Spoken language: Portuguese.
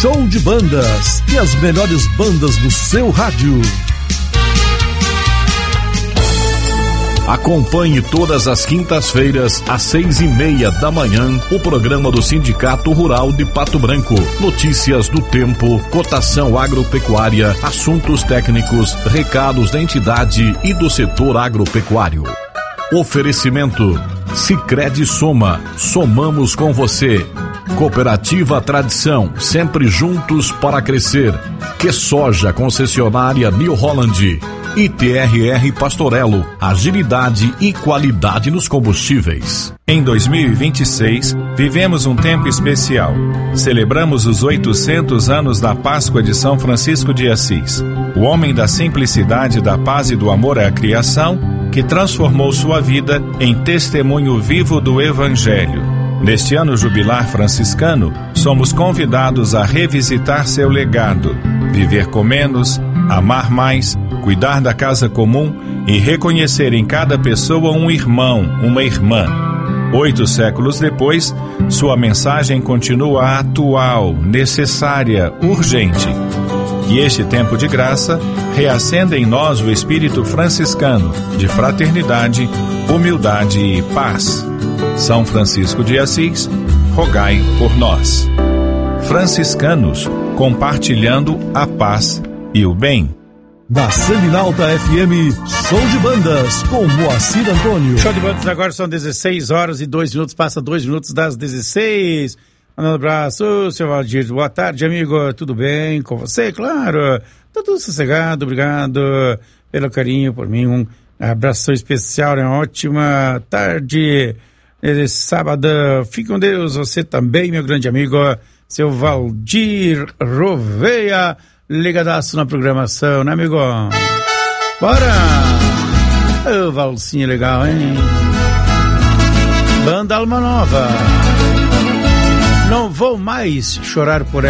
show de bandas e as melhores bandas do seu rádio. Acompanhe todas as quintas-feiras, às 6:30 da manhã, o programa do Sindicato Rural de Pato Branco. Notícias do tempo, cotação agropecuária, assuntos técnicos, recados da entidade e do setor agropecuário. Oferecimento: Sicredi Soma, somamos com você. Cooperativa Tradição, sempre juntos para crescer. Que Soja, concessionária New Holland. ITRR Pastorello, agilidade e qualidade nos combustíveis. Em 2026, vivemos um tempo especial. Celebramos os 800 anos da Páscoa de São Francisco de Assis, o homem da simplicidade, da paz e do amor à criação, que transformou sua vida em testemunho vivo do Evangelho. Neste ano jubilar franciscano, somos convidados a revisitar seu legado, viver com menos, amar mais, cuidar da casa comum e reconhecer em cada pessoa um irmão, uma irmã. 8 séculos depois, sua mensagem continua atual, necessária, urgente. Que este tempo de graça reacenda em nós o espírito franciscano de fraternidade, humildade e paz. São Francisco de Assis, rogai por nós. Franciscanos, compartilhando a paz e o bem. Da Seminalta FM, show de bandas com Moacir Antônio. Show de bandas agora são 16h02, passa 2 minutos das 16. Mandando um abraço, seu Valdir. Boa tarde, amigo. Tudo bem com você? Claro. Tudo sossegado, obrigado pelo carinho por mim. Um abraço especial, né? Ótima tarde. Sábado. Fique com Deus, você também, meu grande amigo, seu Valdir Roveia. Ligadaço na programação, né, amigo? Bora! Ô, valsinha legal, hein? Banda Alma Nova. Não vou mais chorar por ela.